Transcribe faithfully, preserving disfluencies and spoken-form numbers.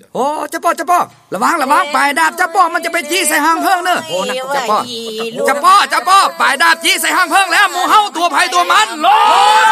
โอ้เจ้าป้อเจ้าป้อระวังระวังปลายดาบเจ้าป้อมันจะไปจี้ใส่หางเพิ่งเนอะโอ้นะเจ้าป้อเจ้าป้อเจ้าป้อปลายดาบจี้ใส่หางเพิ่งแล้วหมูเฮาตัวไผ่ตัวมันลอย